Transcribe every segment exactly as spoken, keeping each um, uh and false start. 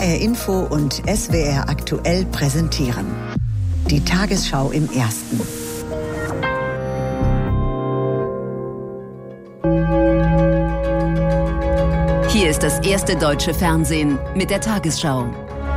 R Info und S W R aktuell präsentieren. Die Tagesschau im Ersten. Hier ist das erste deutsche Fernsehen mit der Tagesschau.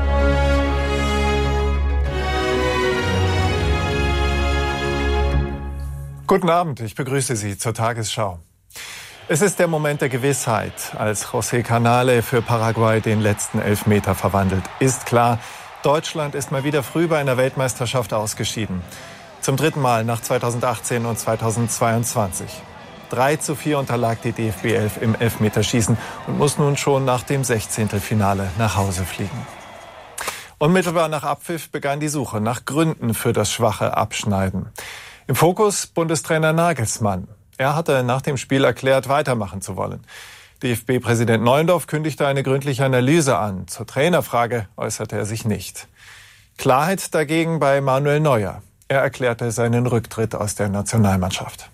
Guten Abend, ich begrüße Sie zur Tagesschau. Es ist der Moment der Gewissheit, als José Canale für Paraguay den letzten Elfmeter verwandelt. Ist klar, Deutschland ist mal wieder früh bei einer Weltmeisterschaft ausgeschieden. Zum dritten Mal nach zweitausendachtzehn und zweitausendzweiundzwanzig. drei zu vier unterlag die D F B elf im Elfmeterschießen und muss nun schon nach dem Sechzehntelfinale nach Hause fliegen. Unmittelbar nach Abpfiff begann die Suche nach Gründen für das schwache Abschneiden. Im Fokus Bundestrainer Nagelsmann. Er hatte nach dem Spiel erklärt, weitermachen zu wollen. D F B-Präsident Neuendorf kündigte eine gründliche Analyse an. Zur Trainerfrage äußerte er sich nicht. Klarheit dagegen bei Manuel Neuer. Er erklärte seinen Rücktritt aus der Nationalmannschaft.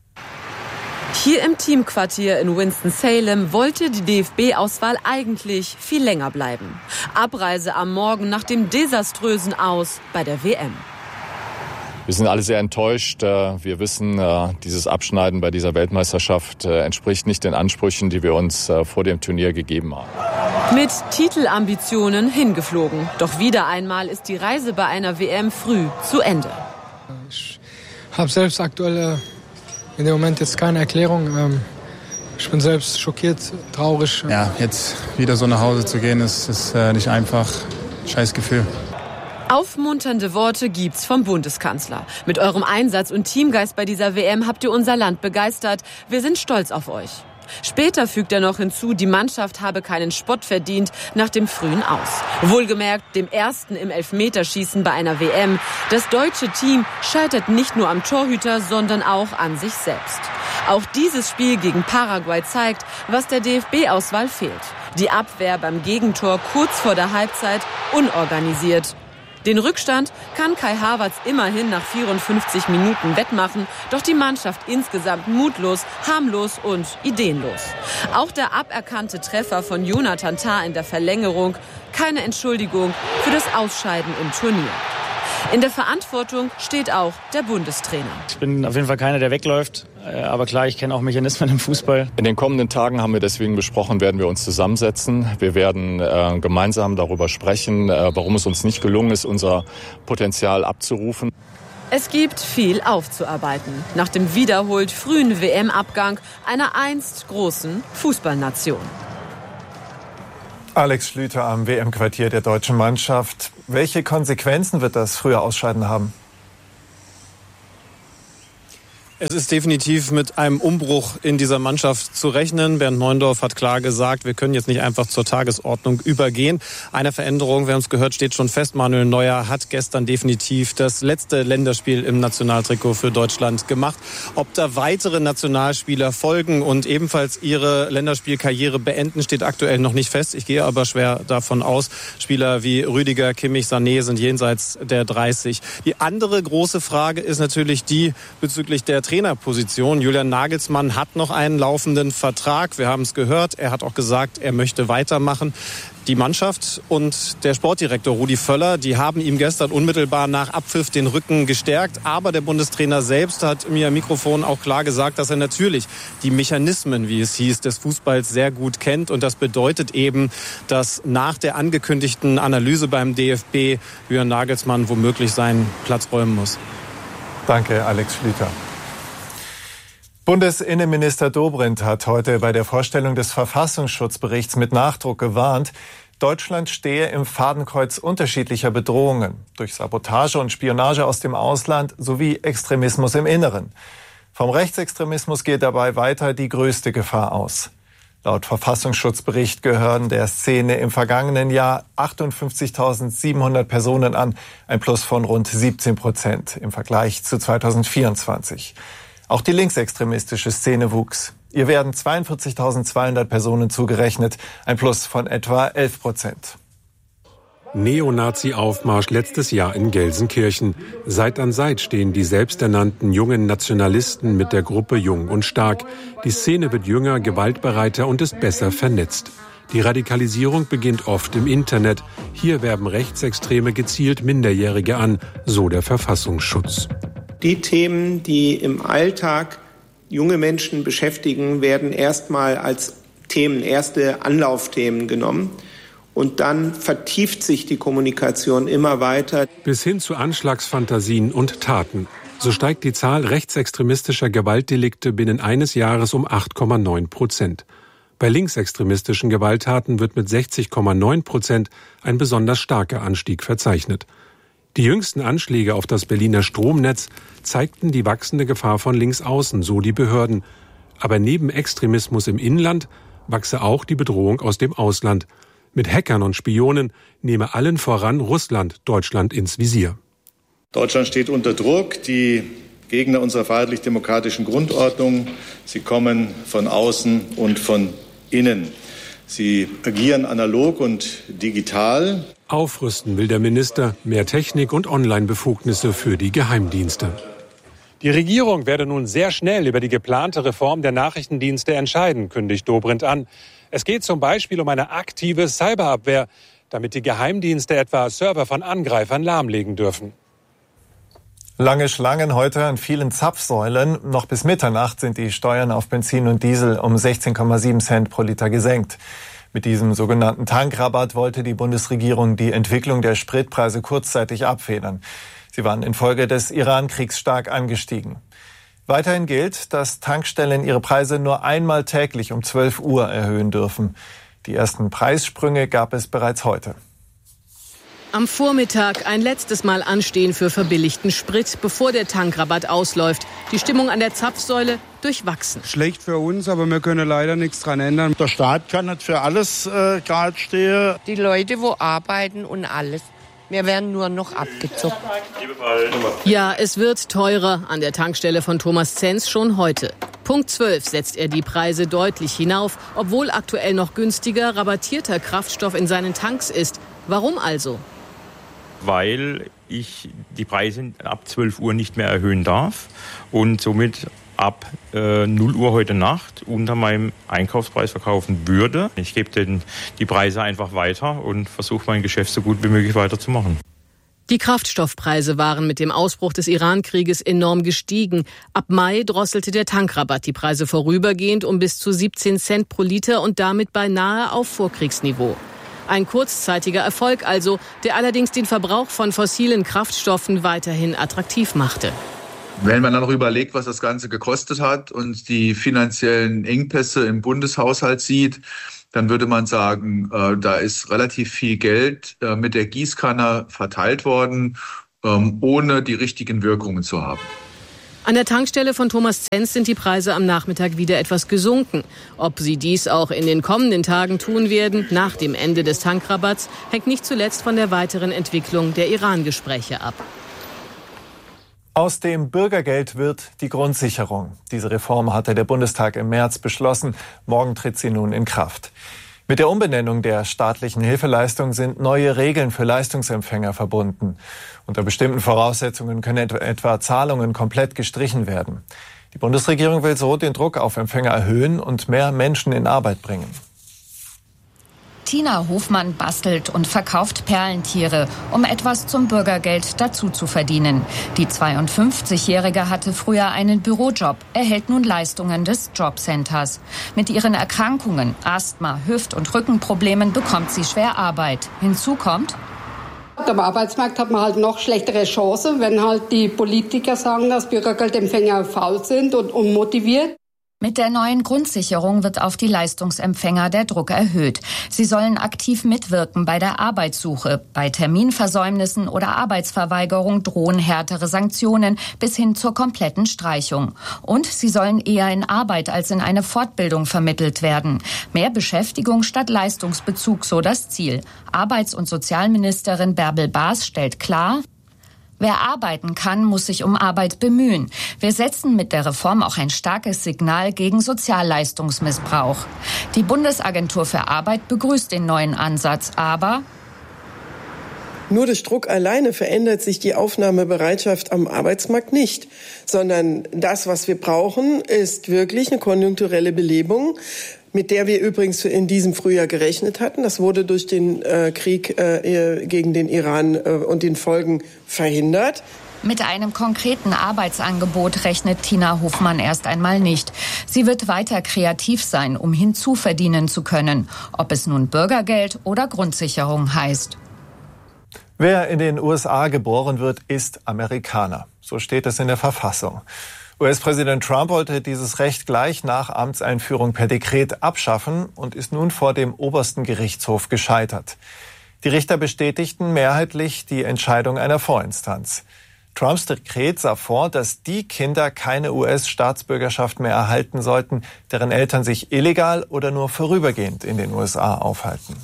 Hier im Teamquartier in Winston-Salem wollte die D F B-Auswahl eigentlich viel länger bleiben. Abreise am Morgen nach dem desaströsen Aus bei der W M. Wir sind alle sehr enttäuscht. Wir wissen, dieses Abschneiden bei dieser Weltmeisterschaft entspricht nicht den Ansprüchen, die wir uns vor dem Turnier gegeben haben. Mit Titelambitionen hingeflogen. Doch wieder einmal ist die Reise bei einer W M früh zu Ende. Ich habe selbst aktuell in dem Moment jetzt keine Erklärung. Ich bin selbst schockiert, traurig. Ja, jetzt wieder so nach Hause zu gehen, ist, ist nicht einfach. Scheiß Gefühl. Aufmunternde Worte gibt's vom Bundeskanzler. Mit eurem Einsatz und Teamgeist bei dieser W M habt ihr unser Land begeistert. Wir sind stolz auf euch. Später fügt er noch hinzu, die Mannschaft habe keinen Spott verdient nach dem frühen Aus. Wohlgemerkt dem ersten im Elfmeterschießen bei einer W M. Das deutsche Team scheitert nicht nur am Torhüter, sondern auch an sich selbst. Auch dieses Spiel gegen Paraguay zeigt, was der D F B-Auswahl fehlt. Die Abwehr beim Gegentor kurz vor der Halbzeit unorganisiert. Den Rückstand kann Kai Havertz immerhin nach vierundfünfzig Minuten wettmachen, doch die Mannschaft insgesamt mutlos, harmlos und ideenlos. Auch der aberkannte Treffer von Jonathan Tah in der Verlängerung, keine Entschuldigung für das Ausscheiden im Turnier. In der Verantwortung steht auch der Bundestrainer. Ich bin auf jeden Fall keiner, der wegläuft. Aber klar, ich kenne auch Mechanismen im Fußball. In den kommenden Tagen haben wir deswegen besprochen, werden wir uns zusammensetzen. Wir werden äh, gemeinsam darüber sprechen, äh, warum es uns nicht gelungen ist, unser Potenzial abzurufen. Es gibt viel aufzuarbeiten. Nach dem wiederholt frühen W M-Abgang einer einst großen Fußballnation. Alex Schlüter am W M-Quartier der deutschen Mannschaft. Welche Konsequenzen wird das frühe Ausscheiden haben? Es ist definitiv mit einem Umbruch in dieser Mannschaft zu rechnen. Bernd Neuendorf hat klar gesagt, wir können jetzt nicht einfach zur Tagesordnung übergehen. Eine Veränderung, wir haben es gehört, steht schon fest. Manuel Neuer hat gestern definitiv das letzte Länderspiel im Nationaltrikot für Deutschland gemacht. Ob da weitere Nationalspieler folgen und ebenfalls ihre Länderspielkarriere beenden, steht aktuell noch nicht fest. Ich gehe aber schwer davon aus, Spieler wie Rüdiger, Kimmich, Sané sind jenseits der dreißig. Die andere große Frage ist natürlich die bezüglich der Trainerposition. Julian Nagelsmann hat noch einen laufenden Vertrag. Wir haben es gehört. Er hat auch gesagt, er möchte weitermachen. Die Mannschaft und der Sportdirektor Rudi Völler, die haben ihm gestern unmittelbar nach Abpfiff den Rücken gestärkt. Aber der Bundestrainer selbst hat mir am Mikrofon auch klar gesagt, dass er natürlich die Mechanismen, wie es hieß, des Fußballs sehr gut kennt. Und das bedeutet eben, dass nach der angekündigten Analyse beim D F B Julian Nagelsmann womöglich seinen Platz räumen muss. Danke, Alex Schlüter. Bundesinnenminister Dobrindt hat heute bei der Vorstellung des Verfassungsschutzberichts mit Nachdruck gewarnt, Deutschland stehe im Fadenkreuz unterschiedlicher Bedrohungen durch Sabotage und Spionage aus dem Ausland sowie Extremismus im Inneren. Vom Rechtsextremismus geht dabei weiter die größte Gefahr aus. Laut Verfassungsschutzbericht gehören der Szene im vergangenen Jahr achtundfünfzigtausendsiebenhundert Personen an, ein Plus von rund siebzehn Prozent im Vergleich zu zweitausendvierundzwanzig. Auch die linksextremistische Szene wuchs. Ihr werden zweiundvierzigtausendzweihundert Personen zugerechnet, ein Plus von etwa elf Prozent. Neonazi-Aufmarsch letztes Jahr in Gelsenkirchen. Seit an Seit stehen die selbsternannten jungen Nationalisten mit der Gruppe Jung und Stark. Die Szene wird jünger, gewaltbereiter und ist besser vernetzt. Die Radikalisierung beginnt oft im Internet. Hier werben Rechtsextreme gezielt Minderjährige an, so der Verfassungsschutz. Die Themen, die im Alltag junge Menschen beschäftigen, werden erstmal als Themen, erste Anlaufthemen genommen. Und dann vertieft sich die Kommunikation immer weiter. Bis hin zu Anschlagsfantasien und Taten. So steigt die Zahl rechtsextremistischer Gewaltdelikte binnen eines Jahres um acht Komma neun Prozent. Bei linksextremistischen Gewalttaten wird mit sechzig Komma neun Prozent ein besonders starker Anstieg verzeichnet. Die jüngsten Anschläge auf das Berliner Stromnetz zeigten die wachsende Gefahr von Linksaußen, so die Behörden. Aber neben Extremismus im Inland wachse auch die Bedrohung aus dem Ausland. Mit Hackern und Spionen nehme allen voran Russland Deutschland ins Visier. Deutschland steht unter Druck. Die Gegner unserer freiheitlich-demokratischen Grundordnung, sie kommen von außen und von innen. Sie agieren analog und digital. Aufrüsten will der Minister, mehr Technik und Online-Befugnisse für die Geheimdienste. Die Regierung werde nun sehr schnell über die geplante Reform der Nachrichtendienste entscheiden, kündigt Dobrindt an. Es geht zum Beispiel um eine aktive Cyberabwehr, damit die Geheimdienste etwa Server von Angreifern lahmlegen dürfen. Lange Schlangen heute an vielen Zapfsäulen. Noch bis Mitternacht sind die Steuern auf Benzin und Diesel um sechzehn Komma sieben Cent pro Liter gesenkt. Mit diesem sogenannten Tankrabatt wollte die Bundesregierung die Entwicklung der Spritpreise kurzzeitig abfedern. Sie waren infolge des Iran-Kriegs stark angestiegen. Weiterhin gilt, dass Tankstellen ihre Preise nur einmal täglich um zwölf Uhr erhöhen dürfen. Die ersten Preissprünge gab es bereits heute. Am Vormittag ein letztes Mal anstehen für verbilligten Sprit, bevor der Tankrabatt ausläuft. Die Stimmung an der Zapfsäule durchwachsen. Schlecht für uns, aber wir können leider nichts dran ändern. Der Staat kann nicht für alles äh, gerade stehen. Die Leute, wo arbeiten und alles. Wir werden nur noch abgezockt. Ja, es wird teurer an der Tankstelle von Thomas Zenz schon heute. Punkt zwölf setzt er die Preise deutlich hinauf, obwohl aktuell noch günstiger rabattierter Kraftstoff in seinen Tanks ist. Warum also? Weil ich die Preise ab zwölf Uhr nicht mehr erhöhen darf und somit ab äh, null Uhr heute Nacht unter meinem Einkaufspreis verkaufen würde. Ich gebe den, die Preise einfach weiter und versuche mein Geschäft so gut wie möglich weiterzumachen. Die Kraftstoffpreise waren mit dem Ausbruch des Iran-Krieges enorm gestiegen. Ab Mai drosselte der Tankrabatt die Preise vorübergehend um bis zu siebzehn Cent pro Liter und damit beinahe auf Vorkriegsniveau. Ein kurzzeitiger Erfolg also, der allerdings den Verbrauch von fossilen Kraftstoffen weiterhin attraktiv machte. Wenn man dann noch überlegt, was das Ganze gekostet hat und die finanziellen Engpässe im Bundeshaushalt sieht, dann würde man sagen, äh, da ist relativ viel Geld äh, mit der Gießkanne verteilt worden, ähm, ohne die richtigen Wirkungen zu haben. An der Tankstelle von Thomas Zenz sind die Preise am Nachmittag wieder etwas gesunken. Ob sie dies auch in den kommenden Tagen tun werden, nach dem Ende des Tankrabatts, hängt nicht zuletzt von der weiteren Entwicklung der Iran-Gespräche ab. Aus dem Bürgergeld wird die Grundsicherung. Diese Reform hatte der Bundestag im März beschlossen. Morgen tritt sie nun in Kraft. Mit der Umbenennung der staatlichen Hilfeleistung sind neue Regeln für Leistungsempfänger verbunden. Unter bestimmten Voraussetzungen können etwa Zahlungen komplett gestrichen werden. Die Bundesregierung will so den Druck auf Empfänger erhöhen und mehr Menschen in Arbeit bringen. Tina Hofmann bastelt und verkauft Perlentiere, um etwas zum Bürgergeld dazu zu verdienen. Die zweiundfünfzigjährige hatte früher einen Bürojob, erhält nun Leistungen des Jobcenters. Mit ihren Erkrankungen, Asthma, Hüft- und Rückenproblemen bekommt sie schwer Arbeit. Hinzu kommt: Am Arbeitsmarkt hat man halt noch schlechtere Chancen, wenn halt die Politiker sagen, dass Bürgergeldempfänger faul sind und unmotiviert. Mit der neuen Grundsicherung wird auf die Leistungsempfänger der Druck erhöht. Sie sollen aktiv mitwirken bei der Arbeitssuche. Bei Terminversäumnissen oder Arbeitsverweigerung drohen härtere Sanktionen bis hin zur kompletten Streichung. Und sie sollen eher in Arbeit als in eine Fortbildung vermittelt werden. Mehr Beschäftigung statt Leistungsbezug, so das Ziel. Arbeits- und Sozialministerin Bärbel Baas stellt klar: Wer arbeiten kann, muss sich um Arbeit bemühen. Wir setzen mit der Reform auch ein starkes Signal gegen Sozialleistungsmissbrauch. Die Bundesagentur für Arbeit begrüßt den neuen Ansatz, aber nur durch Druck alleine verändert sich die Aufnahmebereitschaft am Arbeitsmarkt nicht, sondern das, was wir brauchen, ist wirklich eine konjunkturelle Belebung. mit der wir übrigens in diesem Frühjahr gerechnet hatten. Das wurde durch den äh, Krieg äh, gegen den Iran äh, und den Folgen verhindert. Mit einem konkreten Arbeitsangebot rechnet Tina Hofmann erst einmal nicht. Sie wird weiter kreativ sein, um hinzuverdienen zu können, ob es nun Bürgergeld oder Grundsicherung heißt. Wer in den U S A geboren wird, ist Amerikaner. So steht es in der Verfassung. U S-Präsident Trump wollte dieses Recht gleich nach Amtseinführung per Dekret abschaffen und ist nun vor dem obersten Gerichtshof gescheitert. Die Richter bestätigten mehrheitlich die Entscheidung einer Vorinstanz. Trumps Dekret sah vor, dass die Kinder keine U S-Staatsbürgerschaft mehr erhalten sollten, deren Eltern sich illegal oder nur vorübergehend in den U S A aufhalten.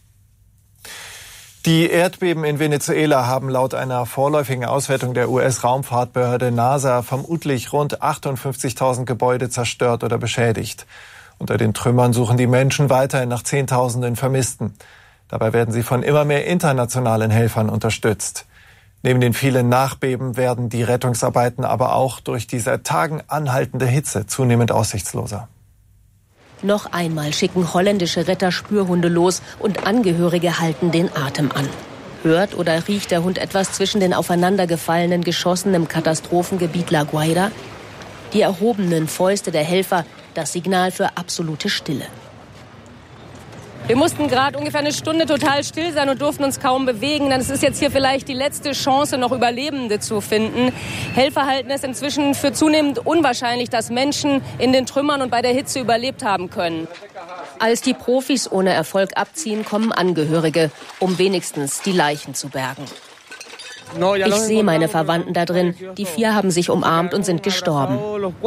Die Erdbeben in Venezuela haben laut einer vorläufigen Auswertung der U S-Raumfahrtbehörde NASA vermutlich rund achtundfünfzigtausend Gebäude zerstört oder beschädigt. Unter den Trümmern suchen die Menschen weiterhin nach Zehntausenden Vermissten. Dabei werden sie von immer mehr internationalen Helfern unterstützt. Neben den vielen Nachbeben werden die Rettungsarbeiten aber auch durch die seit Tagen anhaltende Hitze zunehmend aussichtsloser. Noch einmal schicken holländische Retter Spürhunde los und Angehörige halten den Atem an. Hört oder riecht der Hund etwas zwischen den aufeinandergefallenen Geschossen im Katastrophengebiet La Guaira? Die erhobenen Fäuste der Helfer, das Signal für absolute Stille. Wir mussten gerade ungefähr eine Stunde total still sein und durften uns kaum bewegen. Denn es ist jetzt hier vielleicht die letzte Chance, noch Überlebende zu finden. Helfer halten es inzwischen für zunehmend unwahrscheinlich, dass Menschen in den Trümmern und bei der Hitze überlebt haben können. Als die Profis ohne Erfolg abziehen, kommen Angehörige, um wenigstens die Leichen zu bergen. Ich sehe meine Verwandten da drin. Die vier haben sich umarmt und sind gestorben.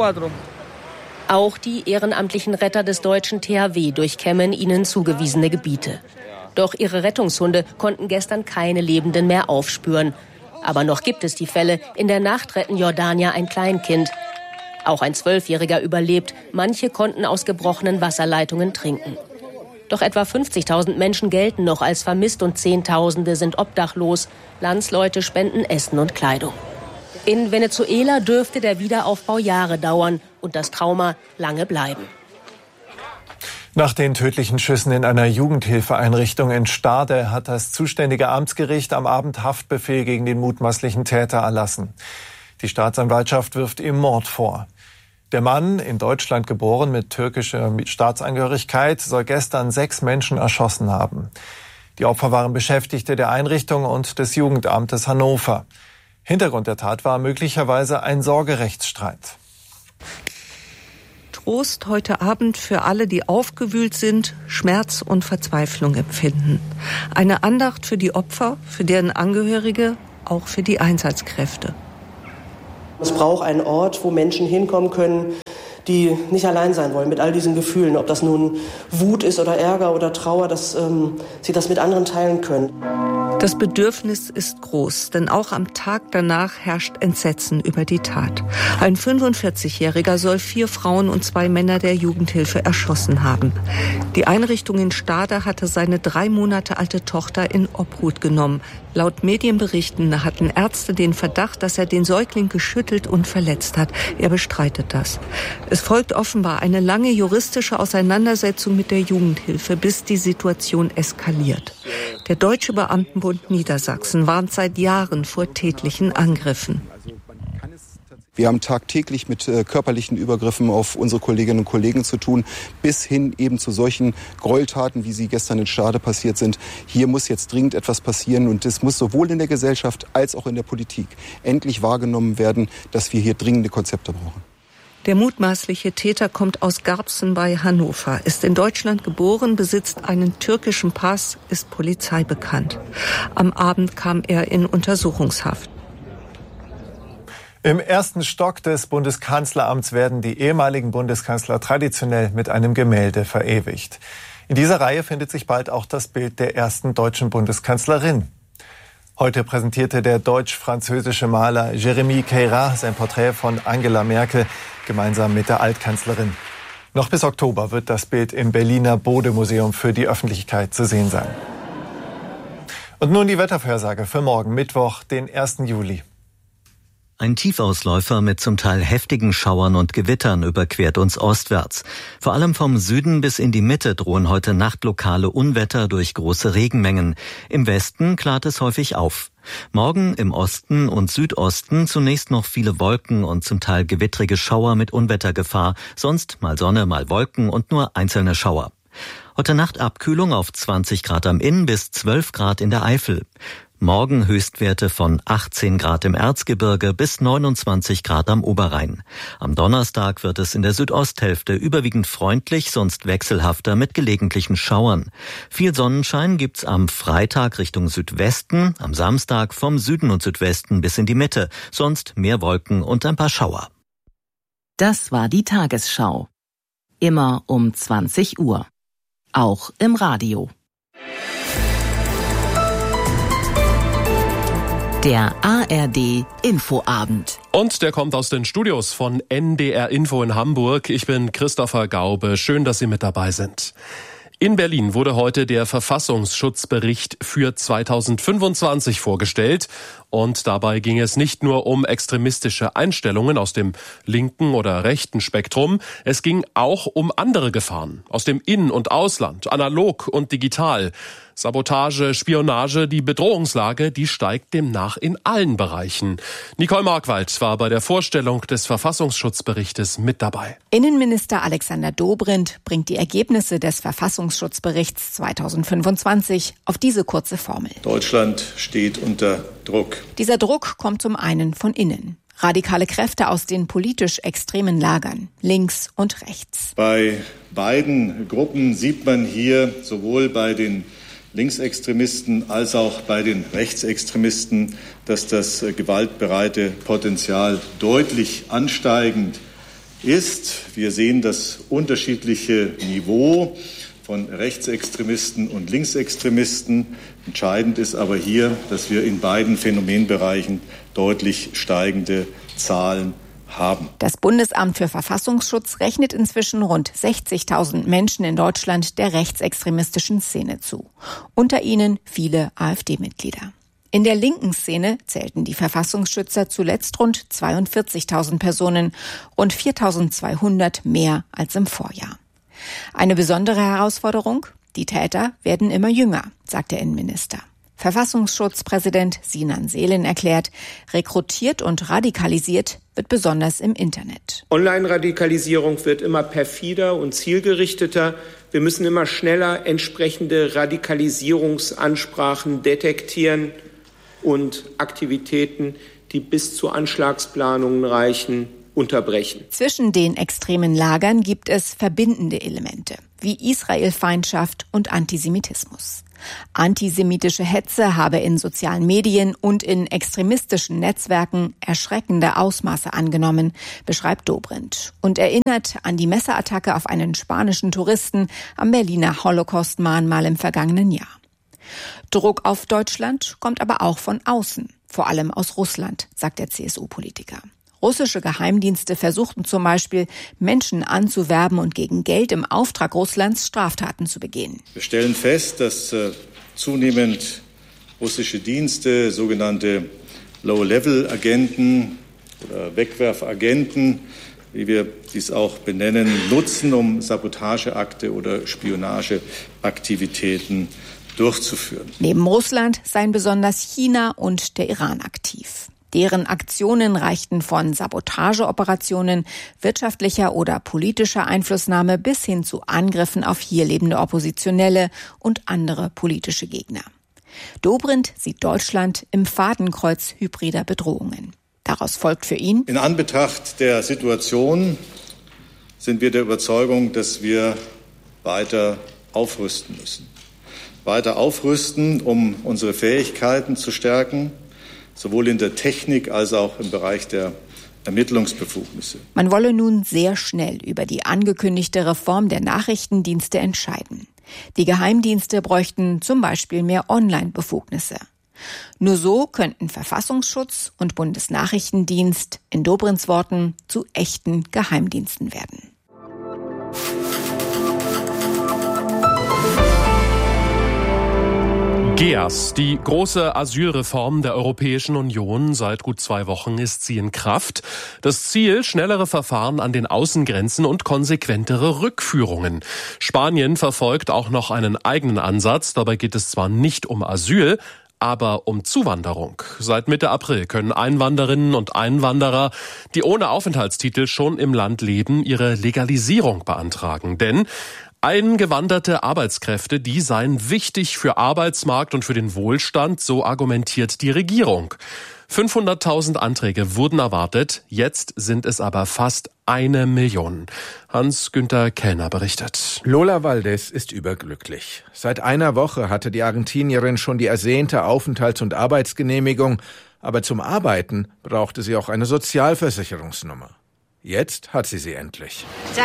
Auch die ehrenamtlichen Retter des deutschen T H W durchkämmen ihnen zugewiesene Gebiete. Doch ihre Rettungshunde konnten gestern keine Lebenden mehr aufspüren. Aber noch gibt es die Fälle. In der Nacht retten Jordanier ein Kleinkind. Auch ein Zwölfjähriger überlebt. Manche konnten aus gebrochenen Wasserleitungen trinken. Doch etwa fünfzigtausend Menschen gelten noch als vermisst und Zehntausende sind obdachlos. Landsleute spenden Essen und Kleidung. In Venezuela dürfte der Wiederaufbau Jahre dauern und das Trauma lange bleiben. Nach den tödlichen Schüssen in einer Jugendhilfeeinrichtung in Stade hat das zuständige Amtsgericht am Abend Haftbefehl gegen den mutmaßlichen Täter erlassen. Die Staatsanwaltschaft wirft ihm Mord vor. Der Mann, in Deutschland geboren mit türkischer Staatsangehörigkeit, soll gestern sechs Menschen erschossen haben. Die Opfer waren Beschäftigte der Einrichtung und des Jugendamtes Hannover. Hintergrund der Tat war möglicherweise ein Sorgerechtsstreit. Trost heute Abend für alle, die aufgewühlt sind, Schmerz und Verzweiflung empfinden. Eine Andacht für die Opfer, für deren Angehörige, auch für die Einsatzkräfte. Es braucht einen Ort, wo Menschen hinkommen können, die nicht allein sein wollen mit all diesen Gefühlen. Ob das nun Wut ist oder Ärger oder Trauer, dass ähm, sie das mit anderen teilen können. Das Bedürfnis ist groß, denn auch am Tag danach herrscht Entsetzen über die Tat. Ein fünfundvierzigjähriger soll vier Frauen und zwei Männer der Jugendhilfe erschossen haben. Die Einrichtung in Stade hatte seine drei Monate alte Tochter in Obhut genommen. Laut Medienberichten hatten Ärzte den Verdacht, dass er den Säugling geschüttelt und verletzt hat. Er bestreitet das. Es folgt offenbar eine lange juristische Auseinandersetzung mit der Jugendhilfe, bis die Situation eskaliert. Der Deutsche Beamtenbund Niedersachsen warnt seit Jahren vor tätlichen Angriffen. Wir haben tagtäglich mit äh, körperlichen Übergriffen auf unsere Kolleginnen und Kollegen zu tun, bis hin eben zu solchen Gräueltaten, wie sie gestern in Stade passiert sind. Hier muss jetzt dringend etwas passieren und es muss sowohl in der Gesellschaft als auch in der Politik endlich wahrgenommen werden, dass wir hier dringende Konzepte brauchen. Der mutmaßliche Täter kommt aus Garbsen bei Hannover, ist in Deutschland geboren, besitzt einen türkischen Pass, ist Polizei bekannt. Am Abend kam er in Untersuchungshaft. Im ersten Stock des Bundeskanzleramts werden die ehemaligen Bundeskanzler traditionell mit einem Gemälde verewigt. In dieser Reihe findet sich bald auch das Bild der ersten deutschen Bundeskanzlerin. Heute präsentierte der deutsch-französische Maler Jérémy Queyras sein Porträt von Angela Merkel gemeinsam mit der Altkanzlerin. Noch bis Oktober wird das Bild im Berliner Bode-Museum für die Öffentlichkeit zu sehen sein. Und nun die Wettervorhersage für morgen Mittwoch, den ersten Juli. Ein Tiefausläufer mit zum Teil heftigen Schauern und Gewittern überquert uns ostwärts. Vor allem vom Süden bis in die Mitte drohen heute Nacht lokale Unwetter durch große Regenmengen. Im Westen klart es häufig auf. Morgen im Osten und Südosten zunächst noch viele Wolken und zum Teil gewittrige Schauer mit Unwettergefahr. Sonst mal Sonne, mal Wolken und nur einzelne Schauer. Heute Nacht Abkühlung auf zwanzig Grad am Inn bis zwölf Grad in der Eifel. Morgen Höchstwerte von achtzehn Grad im Erzgebirge bis neunundzwanzig Grad am Oberrhein. Am Donnerstag wird es in der Südosthälfte überwiegend freundlich, sonst wechselhafter mit gelegentlichen Schauern. Viel Sonnenschein gibt's am Freitag Richtung Südwesten, am Samstag vom Süden und Südwesten bis in die Mitte, sonst mehr Wolken und ein paar Schauer. Das war die Tagesschau. Immer um zwanzig Uhr. Auch im Radio. Der A R D Infoabend. Und der kommt aus den Studios von N D R Info in Hamburg. Ich bin Christopher Gaube. Schön, dass Sie mit dabei sind. In Berlin wurde heute der Verfassungsschutzbericht für zweitausendfünfundzwanzig vorgestellt. Und dabei ging es nicht nur um extremistische Einstellungen aus dem linken oder rechten Spektrum. Es ging auch um andere Gefahren aus dem In- und Ausland, analog und digital. Sabotage, Spionage, die Bedrohungslage, die steigt demnach in allen Bereichen. Nicole Markwald war bei der Vorstellung des Verfassungsschutzberichtes mit dabei. Innenminister Alexander Dobrindt bringt die Ergebnisse des Verfassungsschutzberichts zweitausendfünfundzwanzig auf diese kurze Formel. Deutschland steht unter Druck. Dieser Druck kommt zum einen von innen. Radikale Kräfte aus den politisch extremen Lagern, links und rechts. Bei beiden Gruppen sieht man hier sowohl bei den Linksextremisten als auch bei den Rechtsextremisten, dass das gewaltbereite Potenzial deutlich ansteigend ist. Wir sehen das unterschiedliche Niveau von Rechtsextremisten und Linksextremisten. Entscheidend ist aber hier, dass wir in beiden Phänomenbereichen deutlich steigende Zahlen haben. Das Bundesamt für Verfassungsschutz rechnet inzwischen rund sechzigtausend Menschen in Deutschland der rechtsextremistischen Szene zu. Unter ihnen viele AfD-Mitglieder. In der linken Szene zählten die Verfassungsschützer zuletzt rund zweiundvierzigtausend Personen, rund viertausendzweihundert mehr als im Vorjahr. Eine besondere Herausforderung? Die Täter werden immer jünger, sagt der Innenminister. Verfassungsschutzpräsident Sinan Selin erklärt, rekrutiert und radikalisiert wird besonders im Internet. Online-Radikalisierung wird immer perfider und zielgerichteter. Wir müssen immer schneller entsprechende Radikalisierungsansprachen detektieren und Aktivitäten, die bis zu Anschlagsplanungen reichen, unterbrechen. Zwischen den extremen Lagern gibt es verbindende Elemente, wie Israelfeindschaft und Antisemitismus. Antisemitische Hetze habe in sozialen Medien und in extremistischen Netzwerken erschreckende Ausmaße angenommen, beschreibt Dobrindt und erinnert an die Messerattacke auf einen spanischen Touristen am Berliner Holocaust-Mahnmal im vergangenen Jahr. Druck auf Deutschland kommt aber auch von außen, vor allem aus Russland, sagt der C S U-Politiker. Russische Geheimdienste versuchten zum Beispiel, Menschen anzuwerben und gegen Geld im Auftrag Russlands Straftaten zu begehen. Wir stellen fest, dass äh, zunehmend russische Dienste, sogenannte Low-Level-Agenten oder Wegwerfagenten, wie wir dies auch benennen, nutzen, um Sabotageakte oder Spionageaktivitäten durchzuführen. Neben Russland seien besonders China und der Iran aktiv. Deren Aktionen reichten von Sabotageoperationen, wirtschaftlicher oder politischer Einflussnahme bis hin zu Angriffen auf hier lebende Oppositionelle und andere politische Gegner. Dobrindt sieht Deutschland im Fadenkreuz hybrider Bedrohungen. Daraus folgt für ihn: In Anbetracht der Situation sind wir der Überzeugung, dass wir weiter aufrüsten müssen. Weiter aufrüsten, um unsere Fähigkeiten zu stärken, sowohl in der Technik als auch im Bereich der Ermittlungsbefugnisse. Man wolle nun sehr schnell über die angekündigte Reform der Nachrichtendienste entscheiden. Die Geheimdienste bräuchten zum Beispiel mehr Online-Befugnisse. Nur so könnten Verfassungsschutz und Bundesnachrichtendienst in Dobrindts Worten zu echten Geheimdiensten werden. G E A S, die große Asylreform der Europäischen Union. Seit gut zwei Wochen ist sie in Kraft. Das Ziel, schnellere Verfahren an den Außengrenzen und konsequentere Rückführungen. Spanien verfolgt auch noch einen eigenen Ansatz. Dabei geht es zwar nicht um Asyl, aber um Zuwanderung. Seit Mitte April können Einwanderinnen und Einwanderer, die ohne Aufenthaltstitel schon im Land leben, ihre Legalisierung beantragen. Denn eingewanderte Arbeitskräfte, die seien wichtig für Arbeitsmarkt und für den Wohlstand, so argumentiert die Regierung. fünfhunderttausend Anträge wurden erwartet, jetzt sind es aber fast eine Million. Hans-Günther Kellner berichtet. Lola Valdez ist überglücklich. Seit einer Woche hatte die Argentinierin schon die ersehnte Aufenthalts- und Arbeitsgenehmigung, aber zum Arbeiten brauchte sie auch eine Sozialversicherungsnummer. Jetzt hat sie sie endlich.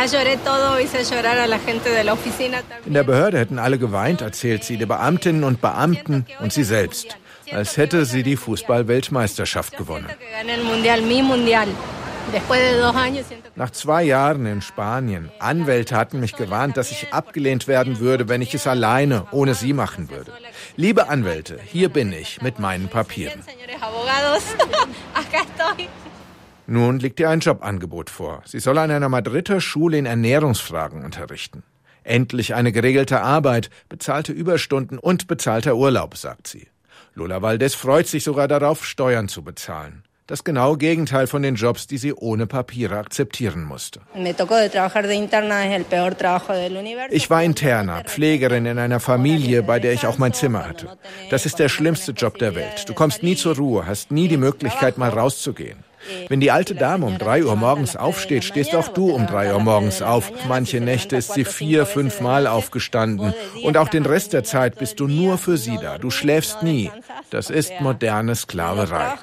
In der Behörde hätten alle geweint, erzählt sie, die Beamtinnen und Beamten und sie selbst, als hätte sie die Fußball-Weltmeisterschaft gewonnen. Nach zwei Jahren in Spanien, Anwälte hatten mich gewarnt, dass ich abgelehnt werden würde, wenn ich es alleine, ohne sie machen würde. Liebe Anwälte, hier bin ich mit meinen Papieren. Nun liegt ihr ein Jobangebot vor. Sie soll an einer Madrider Schule in Ernährungsfragen unterrichten. Endlich eine geregelte Arbeit, bezahlte Überstunden und bezahlter Urlaub, sagt sie. Lola Valdez freut sich sogar darauf, Steuern zu bezahlen. Das genaue Gegenteil von den Jobs, die sie ohne Papiere akzeptieren musste. Ich war Interna, Pflegerin in einer Familie, bei der ich auch mein Zimmer hatte. Das ist der schlimmste Job der Welt. Du kommst nie zur Ruhe, hast nie die Möglichkeit, mal rauszugehen. Wenn die alte Dame um drei Uhr morgens aufsteht, stehst auch du um drei Uhr morgens auf. Manche Nächte ist sie vier, fünf Mal aufgestanden. Und auch den Rest der Zeit bist du nur für sie da. Du schläfst nie. Das ist moderne Sklaverei.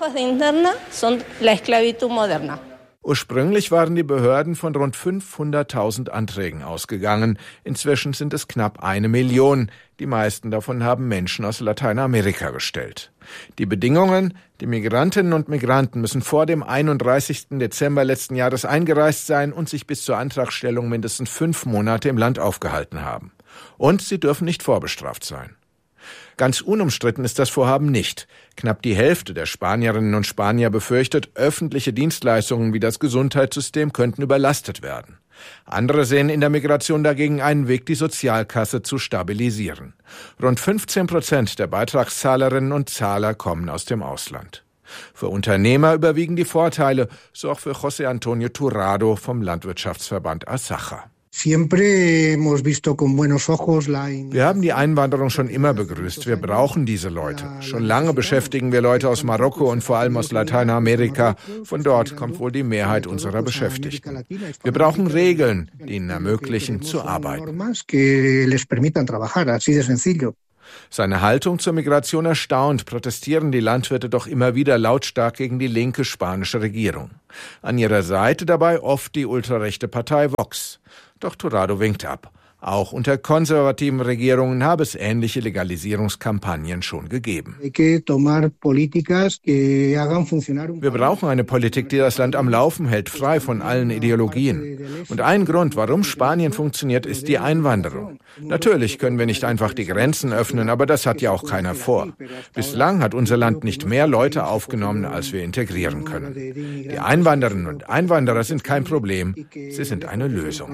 Ursprünglich waren die Behörden von rund fünfhunderttausend Anträgen ausgegangen. Inzwischen sind es knapp eine Million. Die meisten davon haben Menschen aus Lateinamerika gestellt. Die Bedingungen: Die Migrantinnen und Migranten müssen vor dem einunddreißigsten Dezember letzten Jahres eingereist sein und sich bis zur Antragstellung mindestens fünf Monate im Land aufgehalten haben. Und sie dürfen nicht vorbestraft sein. Ganz unumstritten ist das Vorhaben nicht. Knapp die Hälfte der Spanierinnen und Spanier befürchtet, öffentliche Dienstleistungen wie das Gesundheitssystem könnten überlastet werden. Andere sehen in der Migration dagegen einen Weg, die Sozialkasse zu stabilisieren. Rund fünfzehn Prozent der Beitragszahlerinnen und Zahler kommen aus dem Ausland. Für Unternehmer überwiegen die Vorteile, so auch für José Antonio Turrado vom Landwirtschaftsverband Asaja. Wir haben die Einwanderung schon immer begrüßt. Wir brauchen diese Leute. Schon lange beschäftigen wir Leute aus Marokko und vor allem aus Lateinamerika. Von dort kommt wohl die Mehrheit unserer Beschäftigten. Wir brauchen Regeln, die ihnen ermöglichen, zu arbeiten. Seine Haltung zur Migration erstaunt, protestieren die Landwirte doch immer wieder lautstark gegen die linke spanische Regierung. An ihrer Seite dabei oft die ultrarechte Partei Vox. Doch Turrado winkt ab. Auch unter konservativen Regierungen habe es ähnliche Legalisierungskampagnen schon gegeben. Wir brauchen eine Politik, die das Land am Laufen hält, frei von allen Ideologien. Und ein Grund, warum Spanien funktioniert, ist die Einwanderung. Natürlich können wir nicht einfach die Grenzen öffnen, aber das hat ja auch keiner vor. Bislang hat unser Land nicht mehr Leute aufgenommen, als wir integrieren können. Die Einwanderinnen und Einwanderer sind kein Problem, sie sind eine Lösung.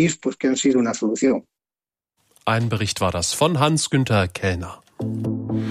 Ein Bericht war das von Hans-Günther Kellner.